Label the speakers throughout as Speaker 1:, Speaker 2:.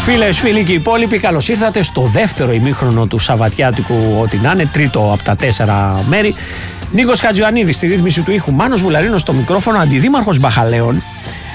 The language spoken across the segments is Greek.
Speaker 1: Φίλες, φίλοι και υπόλοιποι, καλώς ήρθατε στο δεύτερο ημίχρονο του Σαββατιάτικου, ό,τι να είναι, τρίτο από τα 4 μέρη. Νίκος Χατζιωαννίδης στη ρύθμιση του ήχου, Μάνος Βουλαρίνος στο μικρόφωνο, αντιδήμαρχος Μπαχαλέων,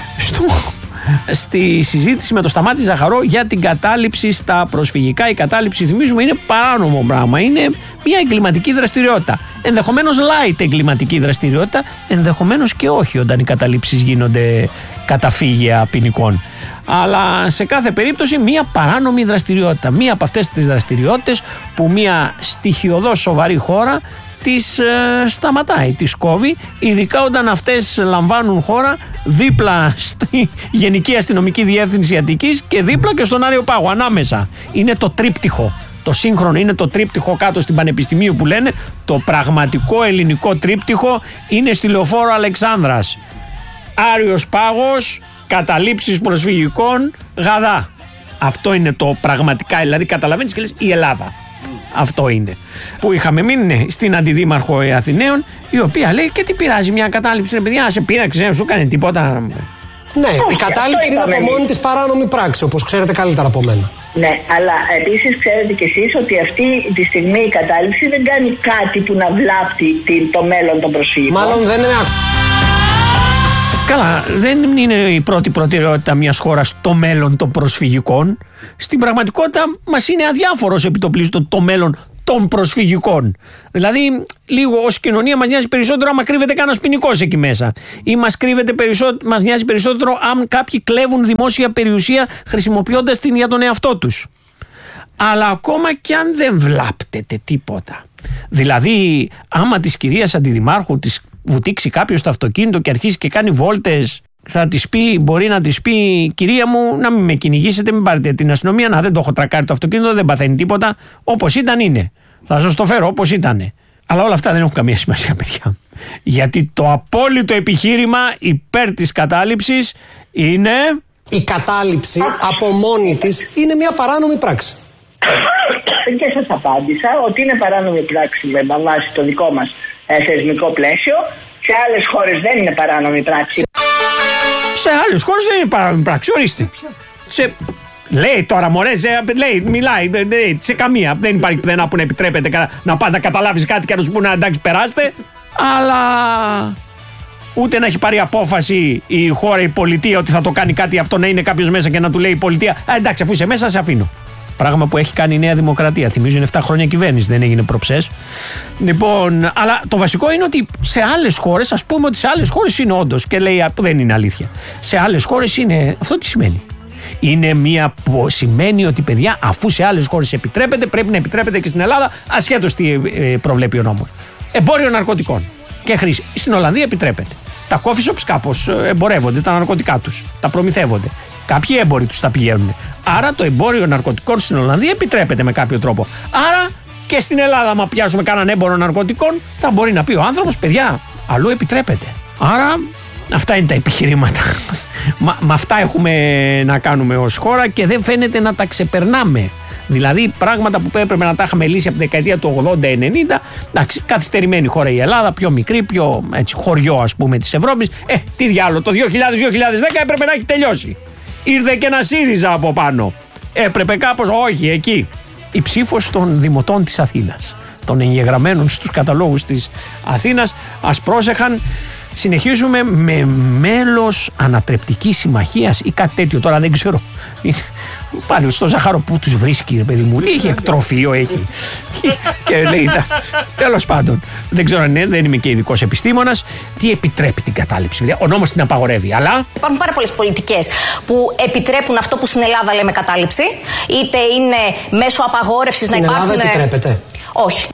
Speaker 1: στη συζήτηση με το Σταμάτη Ζαχαρό για την κατάληψη στα προσφυγικά. Η κατάληψη, θυμίζουμε, είναι παράνομο πράγμα. Είναι μια εγκληματική δραστηριότητα. Ενδεχομένως light εγκληματική δραστηριότητα, ενδεχομένως και όχι όταν οι καταλήψεις γίνονται καταφύγια ποινικών. Αλλά σε κάθε περίπτωση μια παράνομη δραστηριότητα. Μια από αυτές τις δραστηριότητες που μια στοιχειωδώς σοβαρή χώρα τις σταματάει, τις κόβει, ειδικά όταν αυτές λαμβάνουν χώρα δίπλα στη Γενική Αστυνομική Διεύθυνση Αττικής και δίπλα και στον Άριο Πάγο, ανάμεσα. Είναι το τρίπτυχο. Το σύγχρονο είναι το τρίπτυχο κάτω στην Πανεπιστημίου που λένε. Το πραγματικό ελληνικό τρίπτυχο είναι στη Λεωφόρο Αλεξάνδρας. Άριος Πάγος, καταλήψεις προσφυγικών, Γαδά. Αυτό είναι το πραγματικά, δηλαδή καταλαβαίνεις και λες η Ελλάδα. Αυτό είναι. Που είχαμε μείνει στην αντιδήμαρχο Αθηναίων, η οποία λέει και τι πειράζει μια κατάληψη, ρε παιδιά, σε πείραξε, δεν σου έκανε τίποτα.
Speaker 2: Ναι, η κατάληψη είναι από μόνη της παράνομη πράξη, όπως ξέρετε καλύτερα από μένα.
Speaker 3: Ναι, αλλά επίσης ξέρετε κι εσείς ότι αυτή τη στιγμή η κατάληψη δεν κάνει κάτι που να βλάπτει το μέλλον των προσφύγων.
Speaker 2: Μάλλον δεν είναι.
Speaker 1: Καλά, δεν είναι η πρώτη προτεραιότητα μιας χώρας το μέλλον των προσφυγικών. Στην πραγματικότητα μας είναι αδιάφορος επιτοπλίστων το μέλλον των προσφυγικών. Δηλαδή, λίγο ως κοινωνία μας νοιάζει περισσότερο άμα κρύβεται κανένας ποινικός εκεί μέσα. Ή μας νοιάζει περισσότερο αν κάποιοι κλέβουν δημόσια περιουσία χρησιμοποιώντας την για τον εαυτό τους. Αλλά ακόμα και αν δεν βλάπτεται τίποτα. Δηλαδή, άμα της κυρίας αντιδημάρχου της βουτήξει κάποιος στο αυτοκίνητο και αρχίσει και κάνει βόλτες, θα της πει, μπορεί να της πει, κυρία μου, να μην με κυνηγήσετε, μην πάρετε την αστυνομία, να δεν το έχω τρακάρει το αυτοκίνητο, δεν παθαίνει τίποτα, όπως ήταν είναι. Θα σας το φέρω όπως ήτανε. Αλλά όλα αυτά δεν έχουν καμία σημασία, παιδιά. Γιατί το απόλυτο επιχείρημα υπέρ της κατάληψης είναι.
Speaker 2: Η κατάληψη από μόνη της είναι μια παράνομη πράξη.
Speaker 3: Και σας απάντησα ότι είναι παράνομη πράξη με βάση το δικό μας θεσμικό πλαίσιο. Σε άλλες χώρες δεν είναι παράνομη πράξη.
Speaker 1: Σε άλλες χώρες δεν είναι παράνομη πράξη, ορίστε. Λέει τώρα, μωρέ, λέει, μιλάει, σε καμία. Δεν υπάρχει πουθενά που να επιτρέπεται να πας να καταλάβεις κάτι και να σου πούνε εντάξει, περάστε. Αλλά ούτε να έχει πάρει απόφαση η χώρα, η πολιτεία, ότι θα το κάνει κάτι αυτό, να είναι κάποιος μέσα και να του λέει η πολιτεία εντάξει, αφού είσαι μέσα, σε αφήνω. Πράγμα που έχει κάνει η Νέα Δημοκρατία. Θυμίζω είναι 7 χρόνια κυβέρνηση, δεν έγινε προψές. Λοιπόν, αλλά το βασικό είναι ότι σε άλλες χώρες, ας πούμε ότι σε άλλες χώρες είναι όντως, και λέει που δεν είναι αλήθεια. Σε άλλες χώρες είναι. Αυτό τι σημαίνει? Είναι σημαίνει ότι, παιδιά, αφού σε άλλες χώρες επιτρέπεται, πρέπει να επιτρέπεται και στην Ελλάδα, ασχέτως τι προβλέπει ο νόμος. Εμπόριο ναρκωτικών και χρήση. Στην Ολλανδία επιτρέπεται. Τα coffee shops κάπως εμπορεύονται τα ναρκωτικά τους, τα προμηθεύονται. Κάποιοι έμποροι τους τα πηγαίνουν. Άρα το εμπόριο ναρκωτικών στην Ολλανδία επιτρέπεται με κάποιο τρόπο. Άρα και στην Ελλάδα, άμα πιάσουμε κανέναν έμπορο ναρκωτικών, θα μπορεί να πει ο άνθρωπος, παιδιά, αλλού επιτρέπεται. Άρα αυτά είναι τα επιχειρήματα. Με αυτά έχουμε να κάνουμε ως χώρα και δεν φαίνεται να τα ξεπερνάμε. Δηλαδή πράγματα που έπρεπε να τα είχαμε λύσει από τη δεκαετία του 80-90, εντάξει, καθυστερημένη χώρα η Ελλάδα, πιο μικρή, πιο έτσι, χωριό ας πούμε της Ευρώπης. Τι διάλογο, το 2000-2010 έπρεπε να έχει τελειώσει. Ήρθε και ένα ΣΥΡΙΖΑ από πάνω. Έπρεπε κάπως, όχι, εκεί. Η ψήφος των δημοτών της Αθήνας, των εγγεγραμμένων στους καταλόγους της Αθήνας, ας πρόσεχαν. Συνεχίζουμε με μέλος ανατρεπτικής συμμαχίας ή κάτι τέτοιο, τώρα δεν ξέρω. Πάλι στο Ζαχαρό που τους βρίσκει, ρε παιδί μου, τι έχει, εκτροφείο έχει. Και λέει, τέλος πάντων, δεν ξέρω αν είναι, δεν είμαι και ειδικός επιστήμονας, τι επιτρέπει την κατάληψη. Ο νόμος την απαγορεύει, αλλά.
Speaker 4: Υπάρχουν πάρα πολλές πολιτικές που επιτρέπουν αυτό που στην Ελλάδα λέμε κατάληψη, είτε είναι μέσω απαγόρευσης να υπάρχουν.
Speaker 2: Στην Ελλάδα επιτρέπεται?
Speaker 4: Όχι.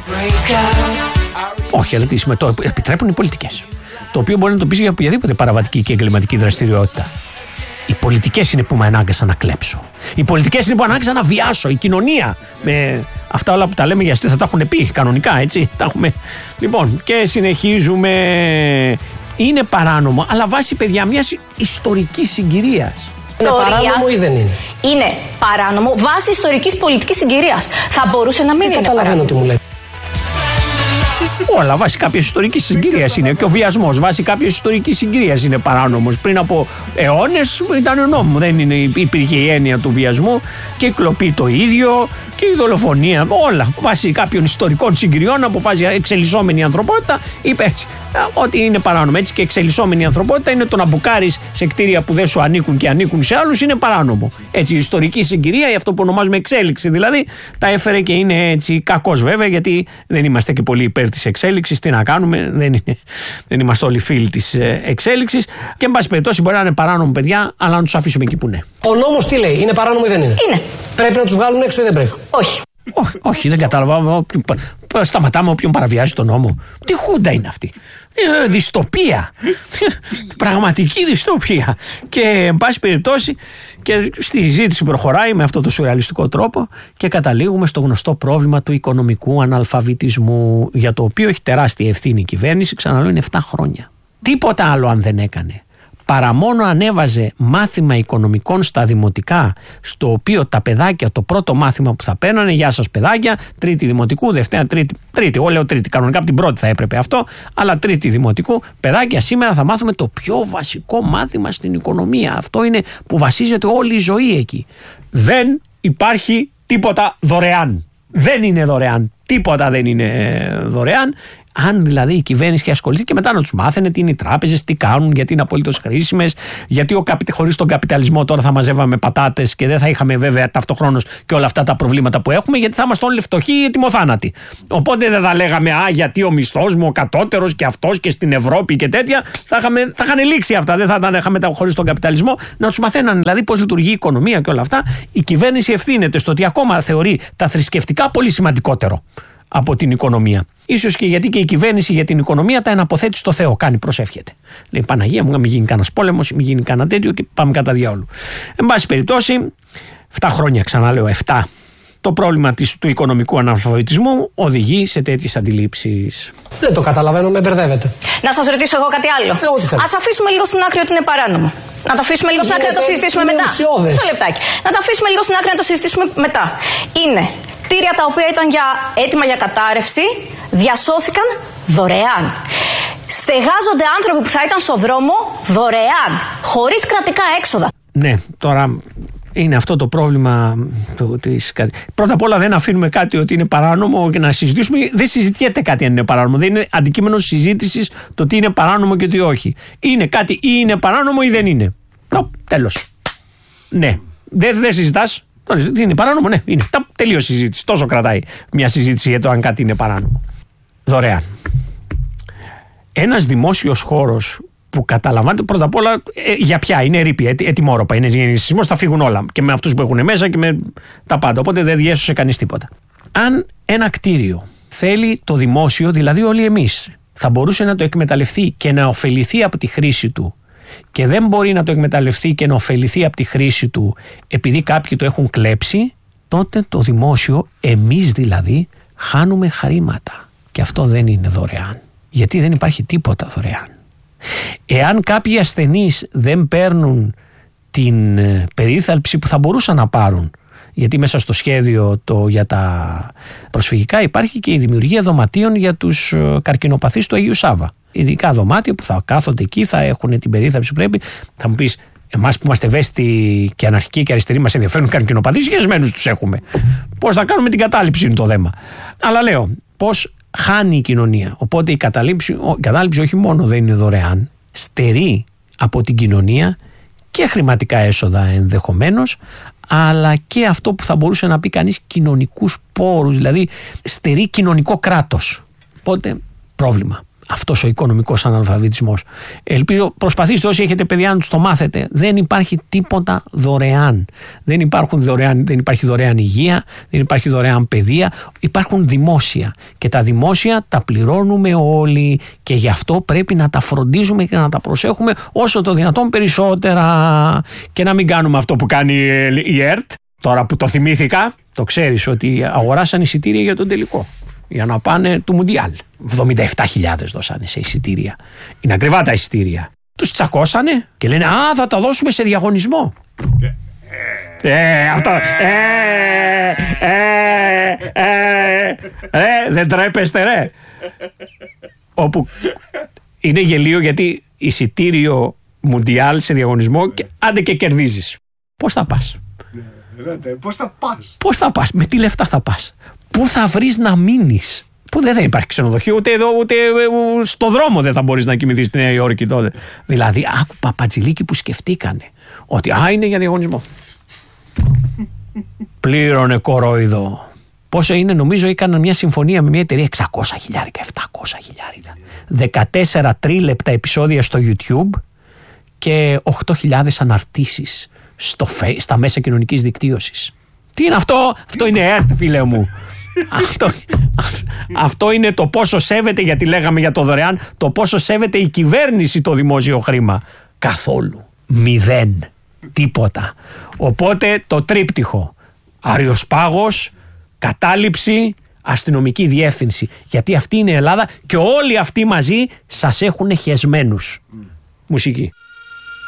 Speaker 1: Όχι, αλλά το επιτρέπουν οι πολιτικές. Το οποίο μπορεί να το πεις για οποιαδήποτε παραβατική και εγκληματική δραστηριότητα. Οι πολιτικές είναι που με ανάγκασαν να κλέψω. Οι πολιτικές είναι που ανάγκασαν να βιάσω. Η κοινωνία. Με αυτά όλα που τα λέμε για αστείο θα τα έχουν πει κανονικά, έτσι. Τα έχουμε. Λοιπόν, και συνεχίζουμε. Είναι παράνομο, αλλά βάσει, παιδιά, μιας ιστορικής συγκυρίας.
Speaker 2: Είναι παράνομο ή δεν είναι?
Speaker 4: Είναι παράνομο βάσει ιστορικής πολιτικής συγκυρίας. Θα μπορούσε να μην είναι.
Speaker 2: Καταλαβαίνω τι μου λέει.
Speaker 1: Όλα βάσει κάποια ιστορική συγκυρία είναι. Και ο βιασμός βάσει κάποια ιστορική συγκυρία είναι παράνομος. Πριν από αιώνες ήταν νόμο. Δεν υπήρχε η έννοια του βιασμού και η κλοπή το ίδιο και η δολοφονία. Όλα βάσει κάποιων ιστορικών συγκυριών αποφάσισε εξελισσόμενη ανθρωπότητα. Είπε έτσι. Ότι είναι παράνομο. Έτσι και εξελισσόμενη ανθρωπότητα είναι το να μπουκάρεις σε κτίρια που δεν σου ανήκουν και ανήκουν σε άλλους είναι παράνομο. Έτσι η ιστορική συγκυρία, αυτό που ονομάζουμε εξέλιξη δηλαδή, τα έφερε και είναι έτσι κακός βέβαια, γιατί δεν είμαστε και πολύ υπέρ της εξέλιξης. Τι να κάνουμε, δεν είμαστε όλοι φίλοι της εξέλιξης. Και εν πάση περιπτώσει μπορεί να είναι παράνομο, παιδιά, αλλά να τους αφήσουμε εκεί που είναι.
Speaker 2: Ο νόμος τι λέει, είναι παράνομο ή δεν είναι?
Speaker 4: Είναι.
Speaker 2: Πρέπει να τους βγάλουν έξω ή δεν πρέπει?
Speaker 4: Όχι.
Speaker 1: Όχι, δεν κατάλαβα. Σταματάμε όποιον παραβιάζει τον νόμο. Τι χούντα είναι αυτή? Δυστοπία. Πραγματική δυστοπία. Και εν πάση περιπτώσει και στη συζήτηση προχωράει με αυτό το σουρεαλιστικό τρόπο και καταλήγουμε στο γνωστό πρόβλημα του οικονομικού αναλφαβητισμού, για το οποίο έχει τεράστια ευθύνη η κυβέρνηση, ξαναλέω, είναι 7 χρόνια. Τίποτα άλλο αν δεν έκανε, παρά μόνο ανέβαζε μάθημα οικονομικών στα δημοτικά, στο οποίο τα παιδάκια το πρώτο μάθημα που θα παίρνανε, γεια σας παιδάκια, τρίτη δημοτικού, Δευτέρα, τρίτη, εγώ λέω τρίτη, κανονικά από την πρώτη θα έπρεπε αυτό, αλλά τρίτη δημοτικού, παιδάκια, σήμερα θα μάθουμε το πιο βασικό μάθημα στην οικονομία. Αυτό είναι που βασίζεται όλη η ζωή εκεί. Δεν υπάρχει τίποτα δωρεάν. Δεν είναι δωρεάν. Τίποτα δεν είναι δωρεάν. Αν δηλαδή η κυβέρνηση είχε ασχοληθεί και μετά να τους μάθαινε τι είναι οι τράπεζες, τι κάνουν, γιατί είναι απολύτως χρήσιμες, γιατί χωρίς τον καπιταλισμό τώρα θα μαζεύαμε πατάτες και δεν θα είχαμε βέβαια ταυτοχρόνως και όλα αυτά τα προβλήματα που έχουμε, γιατί θα είμαστε όλοι φτωχοί ή ετοιμοθάνατοι. Οπότε δεν θα λέγαμε γιατί ο μισθός μου, ο κατώτερος και αυτός και στην Ευρώπη και τέτοια, θα είχαν λήξει αυτά. Δεν θα τα είχαμε χωρίς τον καπιταλισμό. Να τους μαθαίναν δηλαδή πώς λειτουργεί η οικονομία και όλα αυτά. Η κυβέρνηση ευθύνεται στο ότι ακόμα θεωρεί τα θρησκευτικά πολύ σημαντικότερο από την οικονομία. Ίσως και γιατί και η κυβέρνηση για την οικονομία τα εναποθέτει στο Θεό. Κάνει, προσεύχεται. Λέει Παναγία μου, μην γίνει κανένας πόλεμος, μην γίνει κανένα τέτοιο και πάμε κατά διάολου. Εν πάση περιπτώσει, 7 χρόνια, ξαναλέω, 7. Το πρόβλημα του οικονομικού αναλφαβητισμού οδηγεί σε τέτοιες αντιλήψεις.
Speaker 2: Δεν το καταλαβαίνω, με μπερδεύετε.
Speaker 4: Να σας ρωτήσω εγώ κάτι άλλο. Ας αφήσουμε λίγο στην άκρη ότι είναι παράνομο. Να το αφήσουμε λίγο στην άκρη να το συζητήσουμε μετά. Μισό λεπτάκι. Να το αφήσουμε λίγο στην άκρη να το συζητήσουμε μετά. Είναι κτίρια τα οποία ήταν έτοιμα για κατάρρευση, διασώθηκαν δωρεάν. Στεγάζονται άνθρωποι που θα ήταν στο δρόμο δωρεάν, χωρίς κρατικά έξοδα.
Speaker 1: Ναι, τώρα είναι αυτό το πρόβλημα πρώτα απ' όλα δεν αφήνουμε κάτι ότι είναι παράνομο και να συζητήσουμε. Δεν συζητιέται κάτι αν είναι παράνομο. Δεν είναι αντικείμενο συζήτησης το τι είναι παράνομο και τι όχι. Είναι κάτι ή είναι παράνομο ή δεν είναι. Τέλος. Ναι. Δεν συζητάς. Είναι παράνομο, ναι, είναι. Τελείως συζήτηση. Τόσο κρατάει μια συζήτηση για το αν κάτι είναι παράνομο. Δωρεάν. Ένας δημόσιος χώρος που καταλαμβάνεται πρώτα απ' όλα για ποια είναι ρήπη, ετοιμόρροπα. Είναι σεισμός, θα φύγουν όλα. Και με αυτούς που έχουν μέσα και με τα πάντα. Οπότε δεν διέσωσε κανείς τίποτα. Αν ένα κτίριο θέλει το δημόσιο, δηλαδή όλοι εμείς, θα μπορούσε να το εκμεταλλευτεί και να ωφεληθεί από τη χρήση του, και δεν μπορεί να το εκμεταλλευτεί και να ωφεληθεί από τη χρήση του επειδή κάποιοι το έχουν κλέψει, τότε το δημόσιο, εμείς δηλαδή, χάνουμε χρήματα. Και αυτό δεν είναι δωρεάν. Γιατί δεν υπάρχει τίποτα δωρεάν. Εάν κάποιοι ασθενείς δεν παίρνουν την περίθαλψη που θα μπορούσαν να πάρουν, γιατί μέσα στο σχέδιο για τα προσφυγικά υπάρχει και η δημιουργία δωματίων για τους καρκινοπαθείς του Αγίου Σάββα. Ειδικά δωμάτια που θα κάθονται εκεί, θα έχουν την περίθαλψη που πρέπει. Θα μου πεις, εμάς που είμαστε ευαίσθητοι και αναρχικοί και αριστεροί μας ενδιαφέρουν καρκινοπαθείς, γεσμένους τους έχουμε. Πώς θα κάνουμε την κατάληψη είναι το θέμα. Αλλά λέω, πώς χάνει η κοινωνία. Οπότε η κατάληψη όχι μόνο δεν είναι δωρεάν, στερεί από την κοινωνία και χρηματικά έσοδα ενδεχομένως, αλλά και αυτό που θα μπορούσε να πει κανείς κοινωνικούς πόρους, δηλαδή στερεί κοινωνικό κράτος. Οπότε πρόβλημα. Αυτός ο οικονομικός αναλφαβητισμός. Ελπίζω, προσπαθήστε όσοι έχετε παιδιά να τους το μάθετε. Δεν υπάρχει τίποτα δωρεάν. Δεν υπάρχει δωρεάν υγεία, δεν υπάρχει δωρεάν παιδεία. Υπάρχουν δημόσια. Και τα δημόσια τα πληρώνουμε όλοι. Και γι' αυτό πρέπει να τα φροντίζουμε και να τα προσέχουμε όσο το δυνατόν περισσότερα. Και να μην κάνουμε αυτό που κάνει η ΕΡΤ. Τώρα που το θυμήθηκα, το ξέρεις ότι αγοράσαν εισιτήρια για τον τελικό. Για να πάνε του Μουντιάλ. 77.000 δώσανε σε εισιτήρια. Είναι ακριβά τα εισιτήρια. Τους τσακώσανε και λένε θα τα δώσουμε σε διαγωνισμό. Αυτό. Δεν τρέπεστε, ρε. Όπου είναι γελίο γιατί εισιτήριο Μουντιάλ σε διαγωνισμό και άντε και κερδίζεις. Πώς θα πας? Πώς θα πας? Με τι λεφτά θα πας? Πού θα βρεις να μείνεις? Που δεν θα υπάρχει ξενοδοχείο, ούτε εδώ, ούτε στο δρόμο δεν θα μπορείς να κοιμηθείς στη Νέα Υόρκη τότε. Δηλαδή, άκου παπατζηλίκι που σκεφτήκανε ότι είναι για διαγωνισμό. Πλήρωνε κορόιδο. Πόσο είναι, νομίζω έκαναν μια συμφωνία με μια εταιρεία 600 χιλιάρικα, 700 χιλιάρικα. 14 τρίλεπτα επεισόδια στο YouTube και 8.000 αναρτήσεις στα μέσα κοινωνικής δικτύωσης. Τι είναι αυτό? Αυτό είναι ΕΡΤ, φίλε μου. Αυτό είναι το πόσο σέβεται, γιατί λέγαμε για το δωρεάν, το πόσο σέβεται η κυβέρνηση το δημόσιο χρήμα. Καθόλου. 0. Τίποτα. Οπότε το τρίπτυχο. Αριοσπάγος, κατάληψη, αστυνομική διεύθυνση. Γιατί αυτή είναι η Ελλάδα και όλοι αυτοί μαζί σας έχουν χεσμένους. Μουσική.